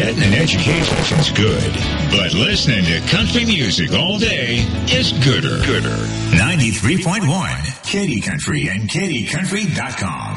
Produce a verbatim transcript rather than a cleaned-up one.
Getting an education is good, but listening to country music all day is gooder. Gooder. ninety-three point one, Katy Country and Katy Country dot com.